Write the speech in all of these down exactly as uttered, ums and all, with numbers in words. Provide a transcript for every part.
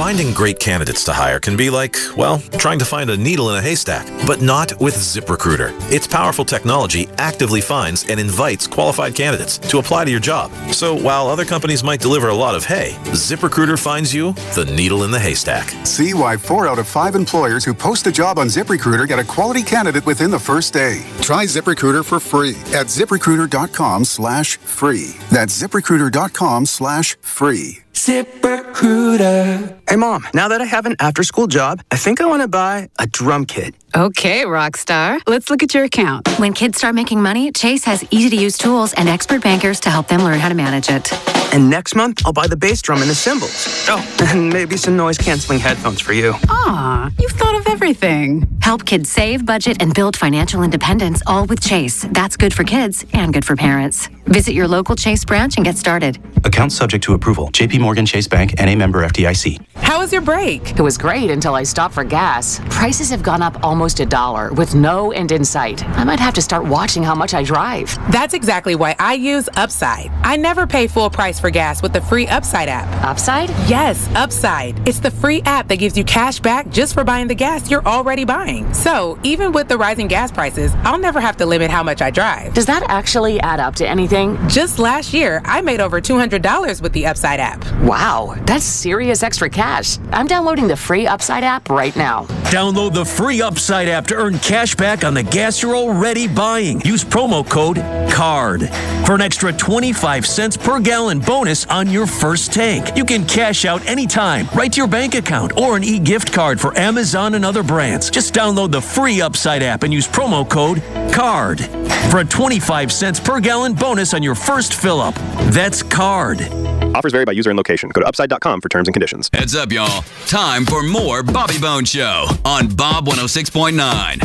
Finding great candidates to hire can be like, well, trying to find a needle in a haystack, but not with ZipRecruiter. Its powerful technology actively finds and invites qualified candidates to apply to your job. So while other companies might deliver a lot of hay, ZipRecruiter finds you the needle in the haystack. See why four out of five employers who post a job on ZipRecruiter get a quality candidate within the first day. Try ZipRecruiter for free at ZipRecruiter.com slash free. That's ZipRecruiter.com slash free. ZipRecruiter. Hey, Mom, now that I have an after-school job, I think I want to buy a drum kit. Okay, Rockstar. Let's look at your account. When kids start making money, Chase has easy-to-use tools and expert bankers to help them learn how to manage it. And next month, I'll buy the bass drum and the cymbals. Oh, and maybe some noise-canceling headphones for you. Aw, you've thought of everything. Help kids save, budget, and build financial independence, all with Chase. That's good for kids and good for parents. Visit your local Chase branch and get started. Account subject to approval. J P Morgan Chase Bank, N A member F D I C. How was your break? It was great until I stopped for gas. Prices have gone up almost a dollar with no end in sight. I might have to start watching how much I drive. That's exactly why I use Upside. I never pay full price for gas with the free Upside app. Upside? Yes, Upside. It's the free app that gives you cash back just for buying the gas you're already buying. So even with the rising gas prices, I'll never have to limit how much I drive. Does that actually add up to anything? Just last year, I made over two hundred dollars with the Upside app. Wow, that's serious extra cash. I'm downloading the free Upside app right now. Download the free Upside app to earn cash back on the gas you're already buying. Use promo code CARD for an extra twenty-five cents per gallon bonus on your first tank. You can cash out anytime, right to your bank account, or an e-gift card for Amazon and other brands. Just download the free Upside app and use promo code CARD for a twenty-five cents per gallon bonus on your first fill-up. That's CARD. Offers vary by user and location. Go to upside dot com for terms and conditions. Heads up, y'all. Time for more Bobby Bone Show on Bob one oh six point nine.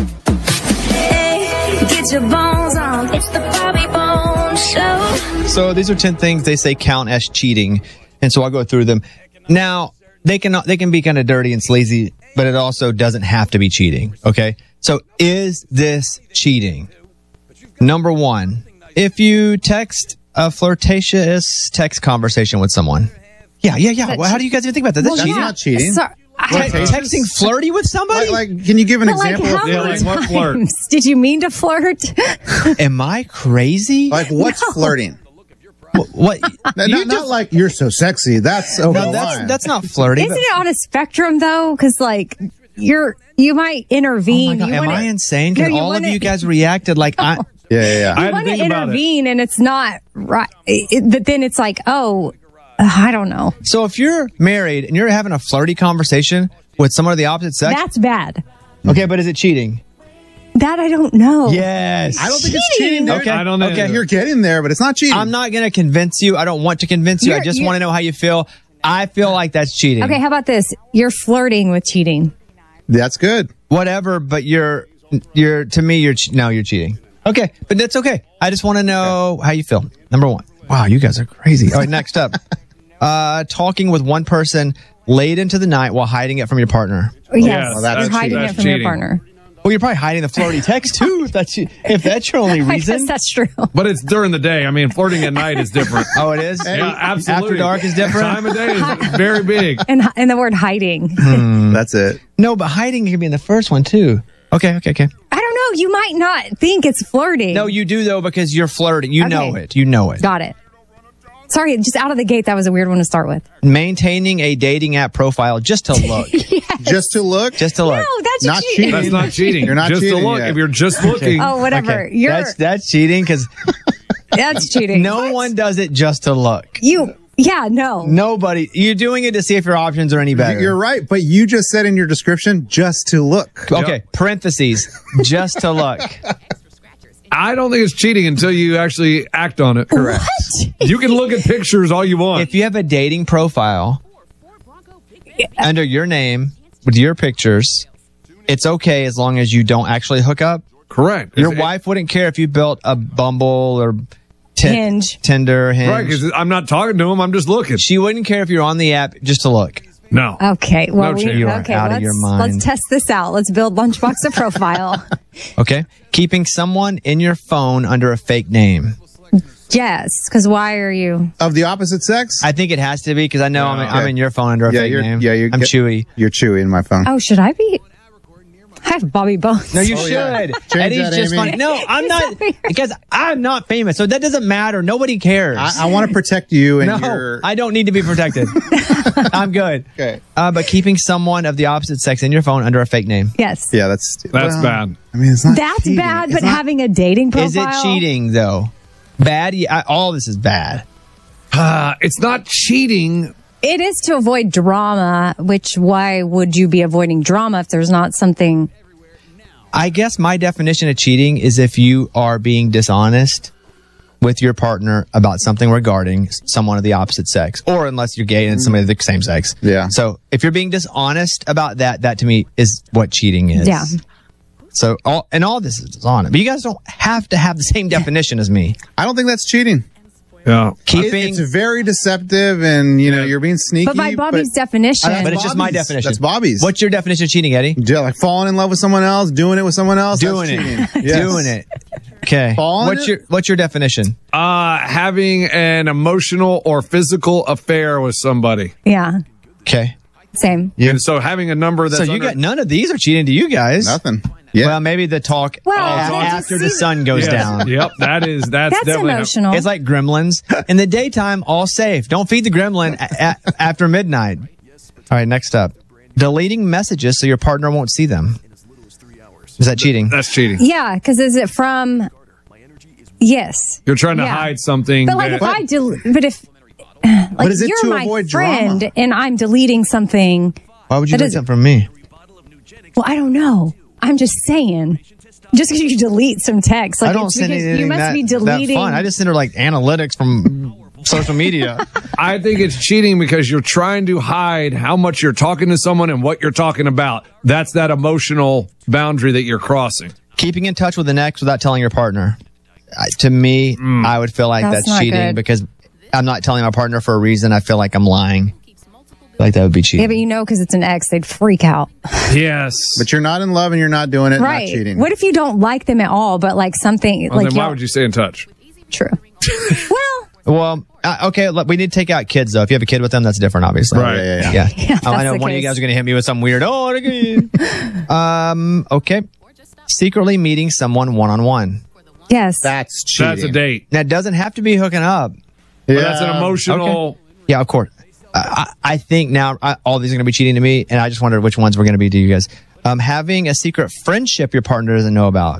Hey, get your bones on. It's the Bobby Bone Show. So these are ten things they say count as cheating, and so I'll go through them. Now, they can they can be kind of dirty and sleazy, but it also doesn't have to be cheating, okay? So is this cheating? Number one, if you text a flirtatious text conversation with someone. Yeah, yeah, yeah. Well, how do you guys even think about that? That's well, cheating. That's not cheating. So, I, texting flirty with somebody? Like, like, can you give an but example like, of how yeah, many like, what flirt? times did you mean to flirt? Am I crazy? Like, what's No. flirting? What? what No, not, not like you're so sexy. That's over no, the that's, line. that's not flirting. Isn't it on a spectrum though? Because like you're you might intervene. Oh my God, you am wanna, I insane? Because no, you all wanna, of you guys reacted like I. Yeah, yeah, yeah. You want to intervene, and it's not right. It, but then it's like, oh, I don't know. So if you're married and you're having a flirty conversation with someone of the opposite sex, That's bad. okay, but is it cheating? That I don't know. Yes. I don't think it's cheating. Dude. Okay. I don't know. Okay. You're getting there, but it's not cheating. I'm not going to convince you. I don't want to convince you. You're- I just you're- want to know how you feel. I feel like that's cheating. Okay, how about this? You're flirting with cheating. That's good. Whatever, but you're you're to me you're che- no, you're cheating. Okay, but that's okay. I just want to know how you feel. Number one. Wow, you guys are crazy. All right, next up. Uh, talking with one person late into the night while hiding it from your partner. Yes, well, that's you're hiding cheating. it That's from your cheating. partner. Well, you're probably hiding the flirty text too. If that's if that's your only I guess reason. that's true. But it's during the day. I mean, flirting at night is different. Oh, it is. Yeah, absolutely. After dark is different. Time of day is very big. And and the word hiding. Hmm. That's it. No, but hiding can be in the first one too. Okay, okay, okay. I don't know. You might not think it's flirting. No, you do though because you're flirting. You Okay. know it. You know it. Got it. Sorry, just out of the gate, that was a weird one to start with. Maintaining a dating app profile just to look. Just to look? Just to look. No, that's Not cheating. cheating. That's not cheating. You're not just cheating to look. yet. If you're just looking. Oh, whatever. Okay. You're That's that's cheating because that's cheating. no one does it just to look. You. Yeah. No. Nobody. You're doing it to see if your options are any better. You're right, but you just said in your description, just to look. Okay. Parentheses. Just to look. I don't think it's cheating until you actually act on it. Correct. You can look at pictures all you want. If you have a dating profile under your name with your pictures, it's okay as long as you don't actually hook up. Correct. Your It's- wife wouldn't care if you built a Bumble or Ti- Hinge. Tinder, Hinge. Right, because I'm not talking to him. I'm just looking. She wouldn't care if you're on the app just to look. No. Okay. Well, No we, chance. You are okay. out of let's, your mind. let's test this out. Let's build Lunchbox a profile. Okay. Keeping someone in your phone under a fake name. Yes, because why are you? Of the opposite sex? I think it has to be because I know I'm, in, I'm in your phone under a yeah, fake you're, name. Yeah, you're, I'm Chewy. You're Chewy in my phone. Oh, should I be? I have Bobby Bones. No, you Oh, should. yeah. Change Eddie's that, just Amy. funny. No, I'm not because I'm not famous, so that doesn't matter. Nobody cares. I, I want to protect you and no, your. I don't need to be protected. I'm good. Okay. Uh, but keeping someone of the opposite sex in your phone under a fake name. Yes. Yeah, that's That's well, bad. I mean, it's not. That's cheating. bad, It's but not- having a dating profile. Is it cheating though? Bad. Yeah, I, all this is bad. Uh, it's not cheating. It is to avoid drama, which why would you be avoiding drama if there's not something? I guess my definition of cheating is if you are being dishonest with your partner about something regarding someone of the opposite sex, or unless you're gay and somebody of the same sex. Yeah. So if you're being dishonest about that, that to me is what cheating is. Yeah. So all and all this is dishonest, but you guys don't have to have the same definition as me. I don't think that's cheating. Yeah. Keeping, It- it's very deceptive, and you know you're being sneaky. But by Bobby's definition, Uh, but it's just my Bobby's. definition. That's Bobby's. What's your definition of cheating, Eddie? Yeah, like falling in love with someone else, doing it with someone else, Doing that's it. cheating. Yes. Doing it. Okay. Falling What's it? your What's your definition? Uh, having an emotional or physical affair with somebody. yeah, Okay. same. And so having a number that's So you under- got none of these are cheating to you guys. Nothing. Yeah. Well, maybe the talk Well, a- that's- after the sun goes Yes. down. Yep, that is that's, That's definitely emotional. It's like gremlins. In the daytime, all safe. Don't feed the gremlin a- a- after midnight. All right, next up. Deleting messages so your partner won't see them. Is that cheating? That's cheating. Yeah, because is it from? Yes. You're trying to Yeah. hide something. But like that, if I del- but if like But is it you're to my avoid friend drama? and I'm deleting something, Why would you That do is- something from me? well, I don't know. I'm just saying. Just because you delete some text, like I don't it's send because anything you must that, be that deleting. fun. I just send her like analytics from social media. I think it's cheating because you're trying to hide how much you're talking to someone and what you're talking about. That's that emotional boundary that you're crossing. Keeping in touch with an ex without telling your partner. Uh, to me, Mm. I would feel like That's that's, not cheating good. because I'm not telling my partner for a reason. I feel like I'm lying. I feel like that would be cheating. yeah, but you know, because it's an ex, they'd freak out. Yes. But you're not in love and you're not doing it. Right. Not cheating. What if you don't like them at all, but like something Well, like then why y'all- would you stay in touch? True. well, Well, uh, okay, look, we need to take out kids though. If you have a kid with them, that's different, obviously. Right. Yeah, yeah, Yeah. Yeah, Oh, I that's know the one of you case. guys are going to hit me with something weird. Oh, again. um. Okay. Secretly meeting someone one on one. yes. That's cheating. That's a date. That doesn't have to be hooking up. But that's an emotional. Yeah, of course. I, I I think now I, all these are going to be cheating to me, and I just wondered which ones were going to be to you guys. Um, having a secret friendship your partner doesn't know about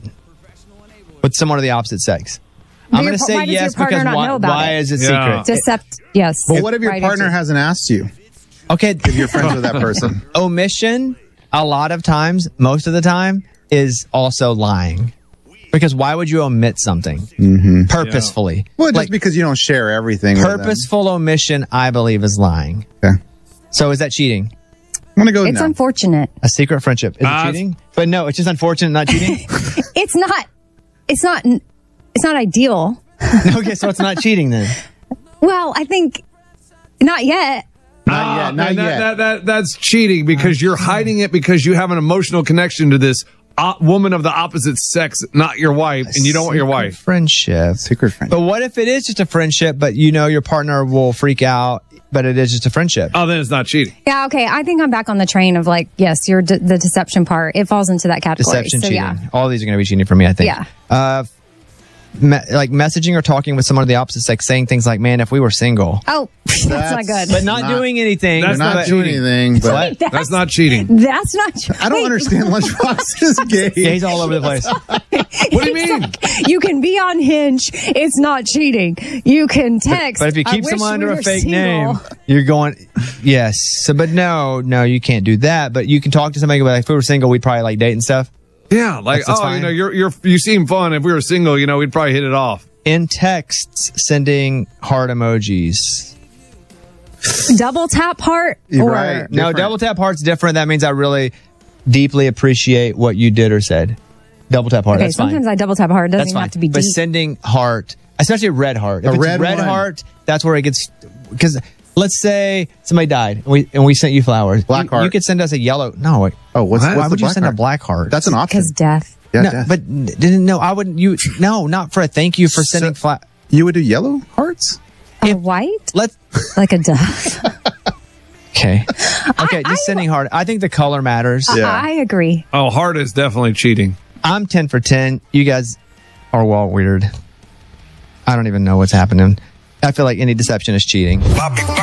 with someone of the opposite sex. But I'm your going to pa- say why does your yes partner because not why, know about why it? is it Yeah. secret? Decept. Yes. But what if your Right partner answer. hasn't asked you Okay, if you're friends with that person? omission a lot of times, most of the time, is also lying. Because why would you omit something Mm-hmm. purposefully? Well, just Like, because you don't share everything. with them. purposeful omission, I believe, is lying. Okay. So is that cheating? I'm gonna go It's no. unfortunate. A secret friendship is Uh, it cheating? But no, it's just unfortunate, not cheating. It's not. It's not. It's not ideal. Okay, so it's not cheating then. Well, I think not yet. Not yet. Not And that, yet. That, that, that's cheating because you're hiding it because you have an emotional connection to this uh, woman of the opposite sex, not your wife, and you don't want your Secret wife. friendship. Secret friendship. But what if it is just a friendship, but you know your partner will freak out, but it is just a friendship? Oh, then it's not cheating. Yeah. Okay. I think I'm back on the train of like, yes, you're de- the deception part. It falls into that category. Deception, so cheating. yeah. All these are going to be cheating for me, I think. Yeah. Uh, me- like messaging or talking with someone of the opposite sex, saying things like, man, if we were single. Oh, that's, not good. But not, Not- doing anything. That's You're not not doing cheating. anything. But What? That's, That's not cheating. That's not true. I don't Wait, understand. Lunchbox is gay. Yeah, he's all over the place. What do you mean? You can be on Hinge. It's not cheating. You can text. But if you "I keep wish someone we under a were fake single." name, you're going, yes. So, but no, no, you can't do that. But you can talk to somebody like, if we were single, we'd probably like date and stuff. Yeah, like That's- that's oh, you fine. know, you're you're you seem fun. If we were single, you know, we'd probably hit it off. In texts, sending heart emojis. Double tap heart You're or right. No, Different. double tap heart's different. That means I really deeply appreciate what you did or said. Double tap heart. okay. That's Sometimes fine. I double tap heart. It doesn't That's even fine. have to be but deep. sending heart, especially a red heart. If A it's red red one. heart, that's where it gets. Because let's say somebody died and we and we sent you flowers. Black you, heart. You could send us a yellow. No. Wait, Oh, what's, why what's would the you black send heart? a black heart? That's an option. Because death. Yeah, no, death. but didn't no. I wouldn't. You no, not for a thank you for sending fla- You would do yellow hearts? A white? Let's like a dove. Okay. Okay, just sending heart. I think the color matters. I, I agree. Oh, heart is definitely cheating. I'm ten for ten. You guys are all weird. I don't even know what's happening. I feel like any deception is cheating. Bobby